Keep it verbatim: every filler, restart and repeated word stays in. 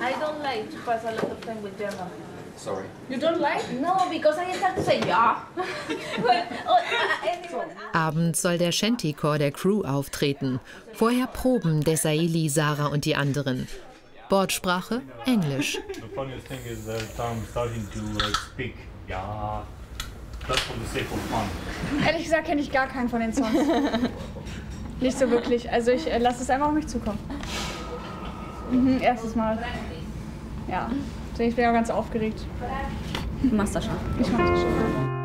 I don't like to pass a lot of time with German. Sorry. You don't like? No, because I start to say ja. Abends soll der Shanty-Chor der Crew auftreten. Vorher proben Desailly, Sarah und die anderen. Bordsprache Englisch. The funniest thing is that I'm starting to like speak. Ja, that's for the sake of fun. Ehrlich gesagt kenne ich gar keinen von den Songs. Nicht so wirklich. Also ich äh, lasse es einfach auf mich zukommen. Mhm, erstes Mal. Ja. Ich bin ja ganz aufgeregt. Du machst das schon. Ich mach das schon.